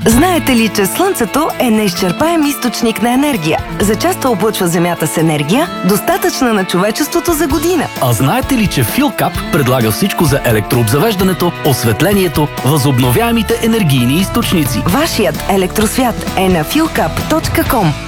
Знаете ли, че Слънцето е неизчерпаем източник на енергия? Зачесто облъчва Земята с енергия, достатъчна на човечеството за година. А знаете ли, че Филкап предлага всичко за електрообзавеждането, осветлението, възобновяемите енергийни източници? Вашият електросвят е на philcap.com.